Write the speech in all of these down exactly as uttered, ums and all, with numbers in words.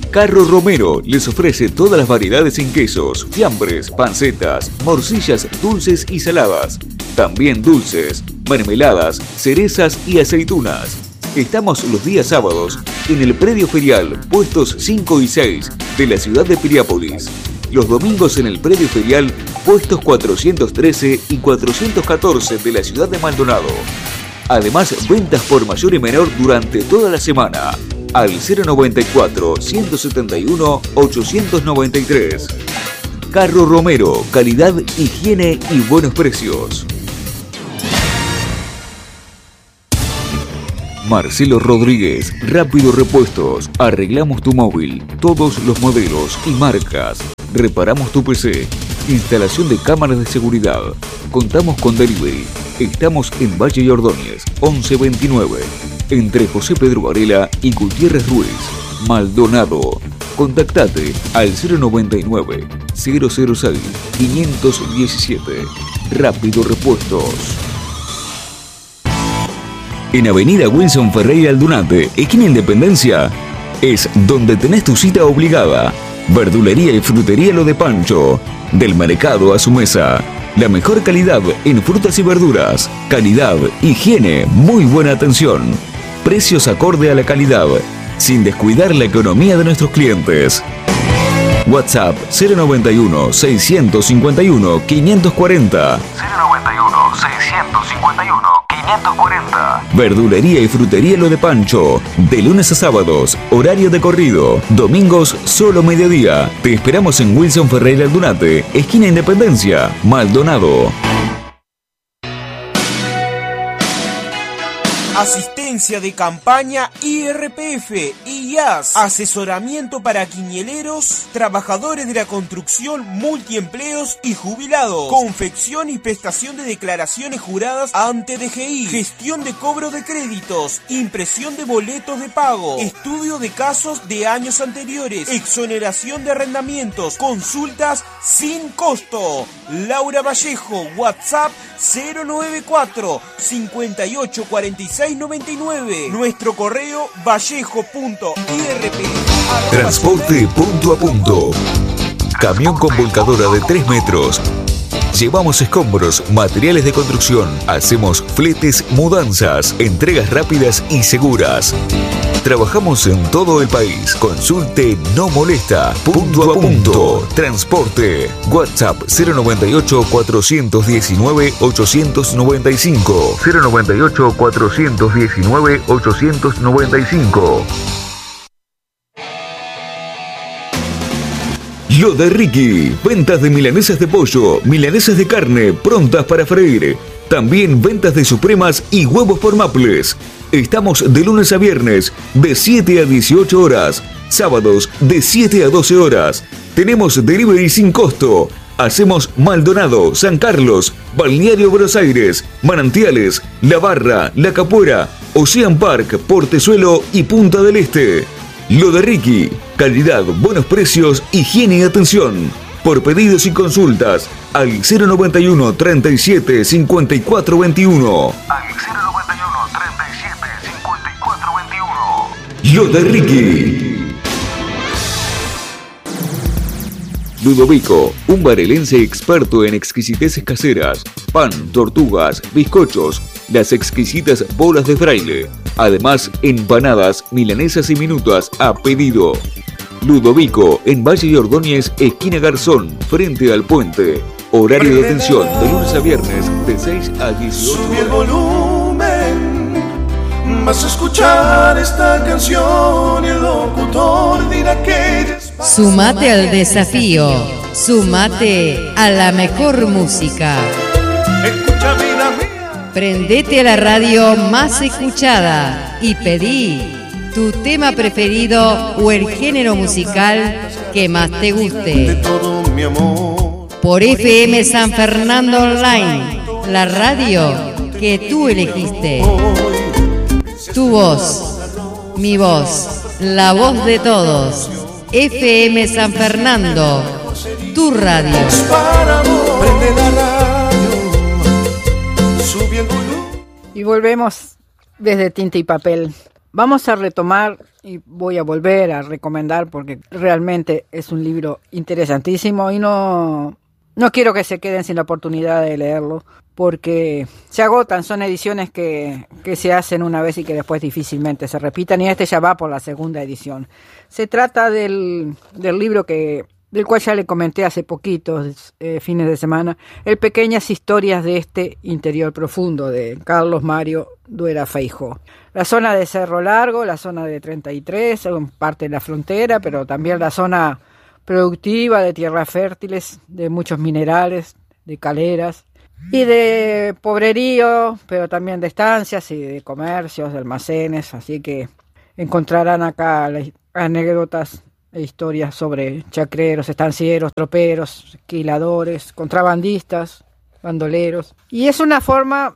Carro Romero les ofrece todas las variedades en quesos, fiambres, pancetas, morcillas dulces y saladas. También dulces, mermeladas, cerezas y aceitunas. Estamos los días sábados en el predio ferial, puestos cinco y seis de la ciudad de Piriápolis. Los domingos en el predio ferial, puestos cuatrocientos trece y cuatrocientos catorce de la ciudad de Maldonado. Además, ventas por mayor y menor durante toda la semana. Al cero noventa y cuatro, ciento setenta y uno, ochocientos noventa y tres. Carro Romero, calidad, higiene y buenos precios. Marcelo Rodríguez, Rápido Repuestos. Arreglamos tu móvil, todos los modelos y marcas. Reparamos tu P C. Instalación de cámaras de seguridad. Contamos con delivery. Estamos en Valle y Ordóñez, once veintinueve. Entre José Pedro Varela y Gutiérrez Ruiz. Maldonado. Contactate al cero noventa y nueve, cero cero seis, quinientos diecisiete. Rápido Repuestos. En Avenida Wilson Ferreira Aldunate, esquina Independencia, es donde tenés tu cita obligada. Verdulería y frutería Lo de Pancho. Del mercado a su mesa. La mejor calidad en frutas y verduras. Calidad, higiene, muy buena atención. Precios acorde a la calidad, sin descuidar la economía de nuestros clientes. WhatsApp cero noventa y uno, seiscientos cincuenta y uno, quinientos cuarenta. cero noventa y uno, seiscientos cincuenta y uno, quinientos cuarenta. Verdulería y frutería Lo de Pancho. De lunes a sábados, horario de corrido. Domingos, solo mediodía. Te esperamos en Wilson Ferreira Aldunate, esquina Independencia, Maldonado. Asistencia de campaña I R P F, I A S, asesoramiento para quiñeleros, trabajadores de la construcción, multiempleos y jubilados, confección y prestación de declaraciones juradas ante D G I, gestión de cobro de créditos, impresión de boletos de pago, estudio de casos de años anteriores, exoneración de arrendamientos, consultas sin costo. Laura Vallejo, WhatsApp cero noventa y cuatro, cincuenta y ocho, cuarenta y seis, noventa y nueve. Nuestro correo vallejo punto i r p. Transporte punto a punto. Camión con volcadora de tres metros. Llevamos escombros, materiales de construcción. Hacemos fletes, mudanzas, entregas rápidas y seguras. Trabajamos en todo el país. Consulte No Molesta. Punto a punto. Transporte. WhatsApp cero noventa y ocho, cuatrocientos diecinueve, ochocientos noventa y cinco. cero noventa y ocho, cuatrocientos diecinueve, ochocientos noventa y cinco. Lo de Ricky. Ventas de milanesas de pollo, milanesas de carne, prontas para freír. También ventas de supremas y huevos por Maples. Estamos de lunes a viernes, de siete a dieciocho horas. Sábados, de siete a doce horas. Tenemos delivery sin costo. Hacemos Maldonado, San Carlos, Balneario Buenos Aires, Manantiales, La Barra, La Capuera, Ocean Park, Portezuelo y Punta del Este. Lo de Ricky. Calidad, buenos precios, higiene y atención. Por pedidos y consultas, al cero noventa y uno, treinta y siete, cincuenta y cuatro veintiuno. Al cero noventa y uno, treinta y siete, cincuenta y cuatro veintiuno. Lo de Ricky. Ludovico, un barelense experto en exquisiteces caseras, pan, tortugas, bizcochos, las exquisitas bolas de fraile. Además, empanadas, milanesas y minutas a pedido. Ludovico, en Valle y Ordóñez, esquina Garzón, frente al puente. Horario de atención de lunes a viernes, de seis a dieciocho. Sube el volumen, vas a escuchar esta canción y el locutor dirá que... Sumate al desafío, sumate a la mejor música. Escucha vida mía. Prendete a la radio más escuchada y pedí tu tema preferido o el género musical que más te De guste. todo mi amor. Por F M San Fernando Online, la radio que tú elegiste. Tu voz, mi voz, la voz de todos. F M San Fernando, tu radio. Prende la radio, sube el volumen. Y volvemos desde Tinta y Papel. Vamos a retomar y voy a volver a recomendar porque realmente es un libro interesantísimo y no, no quiero que se queden sin la oportunidad de leerlo porque se agotan, son ediciones que, que se hacen una vez y que después difícilmente se repitan, y este ya va por la segunda edición. Se trata del, del libro que... del cual ya le comenté hace poquitos eh, fines de semana, el Pequeñas historias de este interior profundo, de Carlos Mario Duera Feijó. La zona de Cerro Largo, la zona de treinta y tres, parte de la frontera, pero también la zona productiva de tierras fértiles, de muchos minerales, de caleras, y de pobrerío, pero también de estancias y de comercios, de almacenes, así que encontrarán acá las anécdotas e historias sobre chacreros, estancieros, troperos, esquiladores, contrabandistas, bandoleros. Y es una forma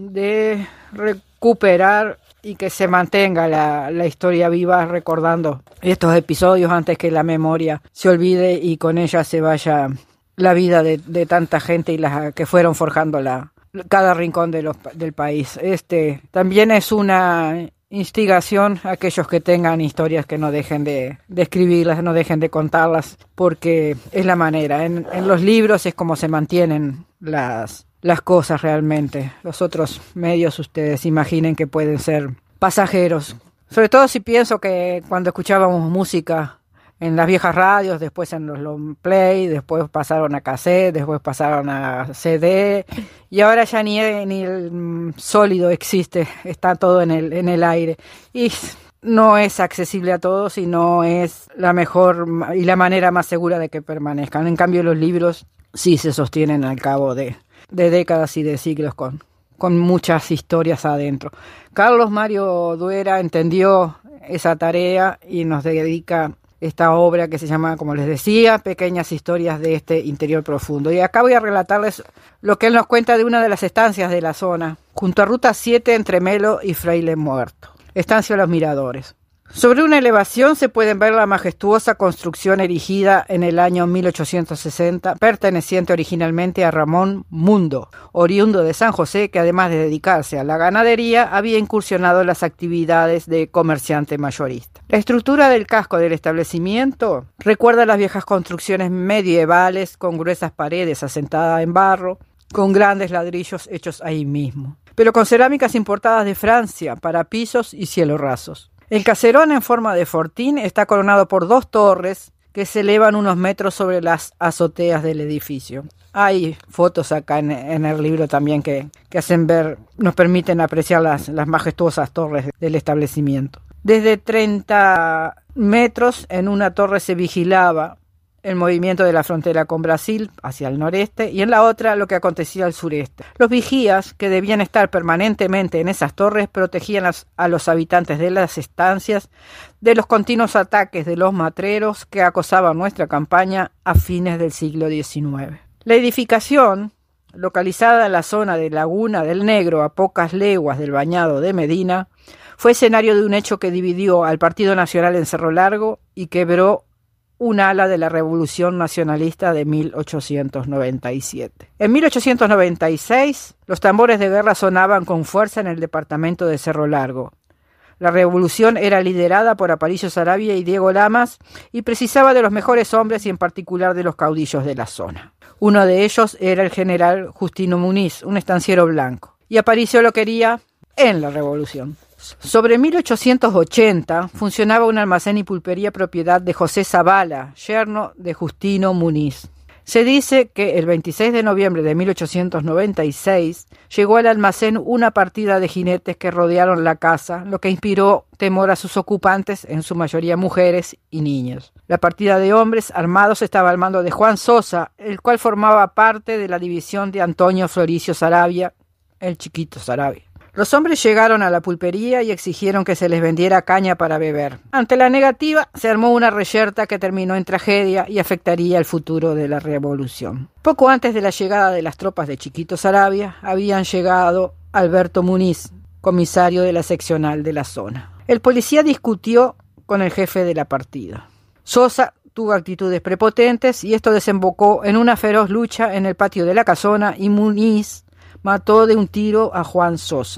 de recuperar y que se mantenga la, la historia viva, recordando estos episodios antes que la memoria se olvide y con ella se vaya la vida de, de tanta gente y las que fueron forjando la, cada rincón de los, del país. Este también es una instigación a aquellos que tengan historias que no dejen de, de escribirlas, no dejen de contarlas, porque es la manera. En, en los libros es como se mantienen las, las cosas realmente. Los otros medios ustedes imaginen que pueden ser pasajeros. Sobre todo si pienso que cuando escuchábamos música en las viejas radios, después en los long play, después pasaron a cassette, después pasaron a C D, y ahora ya ni, ni el sólido existe, está todo en el, en el aire. Y no es accesible a todos y no es la mejor y la manera más segura de que permanezcan. En cambio, los libros sí se sostienen al cabo de, de décadas y de siglos con, con muchas historias adentro. Carlos Mario Duera entendió esa tarea y nos dedica esta obra que se llama, como les decía, Pequeñas historias de este interior profundo. Y acá voy a relatarles lo que él nos cuenta de una de las estancias de la zona, junto a Ruta siete entre Melo y Fraile Muerto. Estancia Los Miradores. Sobre una elevación se pueden ver la majestuosa construcción erigida en el año mil ochocientos sesenta, perteneciente originalmente a Ramón Mundo, oriundo de San José, que además de dedicarse a la ganadería, había incursionado en las actividades de comerciante mayorista. La estructura del casco del establecimiento recuerda las viejas construcciones medievales con gruesas paredes asentadas en barro, con grandes ladrillos hechos ahí mismo, pero con cerámicas importadas de Francia para pisos y cielos rasos. El caserón en forma de fortín está coronado por dos torres que se elevan unos metros sobre las azoteas del edificio. Hay fotos acá en, en el libro también que, que hacen ver, nos permiten apreciar las, las majestuosas torres del establecimiento. Desde treinta metros en una torre se vigilaba el movimiento de la frontera con Brasil hacia el noreste y en la otra lo que acontecía al sureste. Los vigías, que debían estar permanentemente en esas torres, protegían a los habitantes de las estancias de los continuos ataques de los matreros que acosaban nuestra campaña a fines del siglo diecinueve. La edificación, localizada en la zona de Laguna del Negro, a pocas leguas del bañado de Medina, fue escenario de un hecho que dividió al Partido Nacional en Cerro Largo y quebró un ala de la Revolución Nacionalista de mil ochocientos noventa y siete. En mil ochocientos noventa y seis, los tambores de guerra sonaban con fuerza en el departamento de Cerro Largo. La revolución era liderada por Aparicio Saravia y Diego Lamas y precisaba de los mejores hombres y en particular de los caudillos de la zona. Uno de ellos era el general Justino Muniz, un estanciero blanco, y Aparicio lo quería en la revolución. Sobre mil ochocientos ochenta funcionaba un almacén y pulpería propiedad de José Zavala, yerno de Justino Muniz. Se dice que el veintiséis de noviembre de mil ochocientos noventa y seis llegó al almacén una partida de jinetes que rodearon la casa, lo que inspiró temor a sus ocupantes, en su mayoría mujeres y niños. La partida de hombres armados estaba al mando de Juan Sosa, el cual formaba parte de la división de Antonio Floricio Saravia, el Chiquito Saravia. Los hombres llegaron a la pulpería y exigieron que se les vendiera caña para beber. Ante la negativa, se armó una reyerta que terminó en tragedia y afectaría el futuro de la revolución. Poco antes de la llegada de las tropas de Chiquito Saravia, habían llegado Alberto Muniz, comisario de la seccional de la zona. El policía discutió con el jefe de la partida. Sosa tuvo actitudes prepotentes y esto desembocó en una feroz lucha en el patio de la casona y Muniz mató de un tiro a Juan Sosa.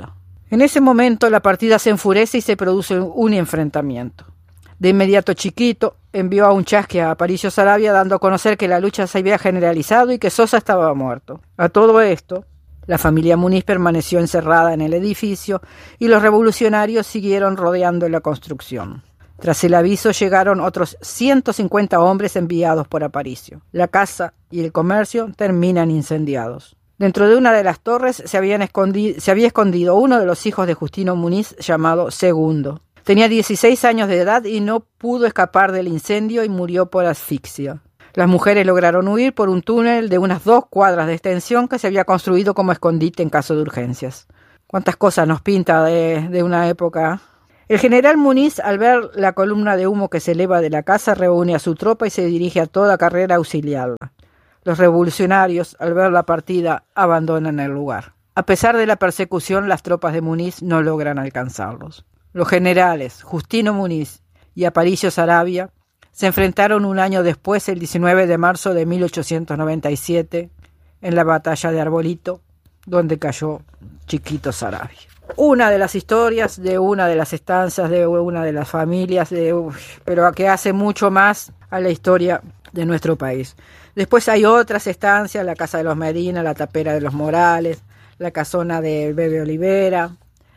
En ese momento la partida se enfurece y se produce un enfrentamiento. De inmediato Chiquito envió a un chasque a Aparicio Saravia dando a conocer que la lucha se había generalizado y que Sosa estaba muerto. A todo esto, la familia Muniz permaneció encerrada en el edificio y los revolucionarios siguieron rodeando la construcción. Tras el aviso llegaron otros ciento cincuenta hombres enviados por Aparicio. La casa y el comercio terminan incendiados. Dentro de una de las torres se, habían escondi- se había escondido uno de los hijos de Justino Muniz llamado Segundo. Tenía dieciséis años de edad y no pudo escapar del incendio y murió por asfixia. Las mujeres lograron huir por un túnel de unas dos cuadras de extensión que se había construido como escondite en caso de urgencias. ¿Cuántas cosas nos pinta de, de una época? El general Muniz, al ver la columna de humo que se eleva de la casa, reúne a su tropa y se dirige a toda carrera a auxiliarla. Los revolucionarios, al ver la partida, abandonan el lugar. A pesar de la persecución, las tropas de Muniz no logran alcanzarlos. Los generales Justino Muniz y Aparicio Saravia se enfrentaron un año después, el diecinueve de marzo de mil ochocientos noventa y siete, en la batalla de Arbolito, donde cayó Chiquito Saravia. Una de las historias de una de las estancias, de una de las familias, de, uf, pero que hace mucho más a la historia de nuestro país. Después hay otras estancias, la Casa de los Medina, la Tapera de los Morales, la Casona de Bebe Olivera,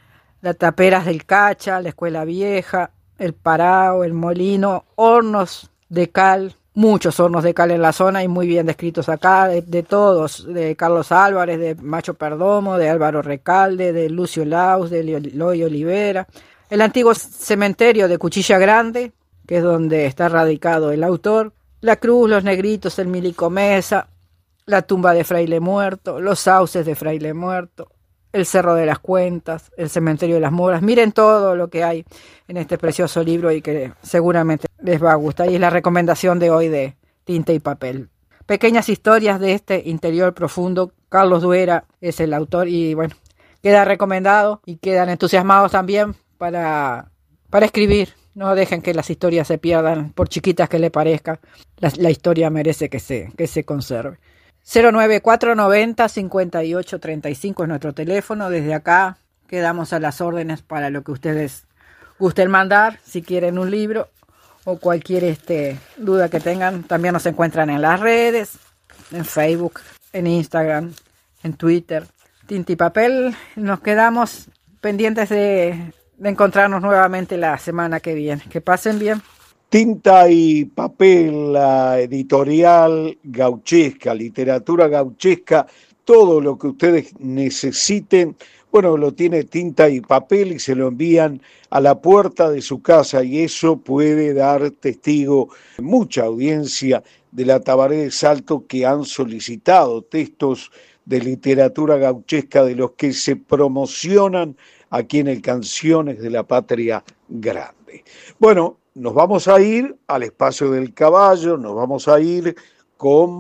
las Taperas del Cacha, la Escuela Vieja, el Parao, el Molino, hornos de cal, muchos hornos de cal en la zona y muy bien descritos acá, de, de todos, de Carlos Álvarez, de Macho Perdomo, de Álvaro Recalde, de Lucio Laus, de Eloy Olivera, el antiguo cementerio de Cuchilla Grande, que es donde está radicado el autor, la Cruz, los Negritos, el Milico Mesa, la tumba de Fraile Muerto, los sauces de Fraile Muerto, el Cerro de las Cuentas, el Cementerio de las Moras. Miren todo lo que hay en este precioso libro y que seguramente les va a gustar. Y es la recomendación de hoy de Tinta y Papel. Pequeñas historias de este interior profundo. Carlos Duera es el autor y bueno, queda recomendado y quedan entusiasmados también para, para escribir. No dejen que las historias se pierdan, por chiquitas que le parezca. La, la historia merece que se, que se conserve. cero nueve cuatro noventa cincuenta y ocho treinta y cinco es nuestro teléfono. Desde acá quedamos a las órdenes para lo que ustedes gusten mandar. Si quieren un libro o cualquier este, duda que tengan, también nos encuentran en las redes, en Facebook, en Instagram, en Twitter. Tinta y Papel, nos quedamos pendientes de, de encontrarnos nuevamente la semana que viene. Que pasen bien. Tinta y Papel, la editorial gauchesca, literatura gauchesca, todo lo que ustedes necesiten, bueno, lo tiene Tinta y Papel y se lo envían a la puerta de su casa y eso puede dar testigo mucha audiencia de la Tabaré de Salto que han solicitado textos de literatura gauchesca de los que se promocionan aquí en el Canciones de la Patria Grande. Bueno, nos vamos a ir al espacio del caballo, nos vamos a ir con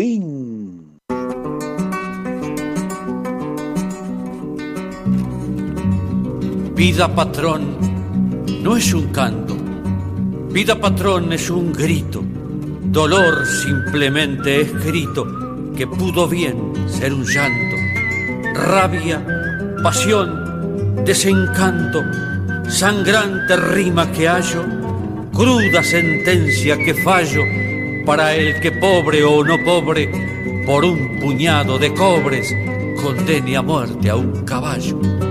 Maurín. Vida patrón no es un canto, vida patrón es un grito, dolor simplemente escrito que pudo bien ser un llanto, rabia, pasión, desencanto, sangrante rima que hallo, cruda sentencia que fallo para el que pobre o no pobre por un puñado de cobres condene a muerte a un caballo.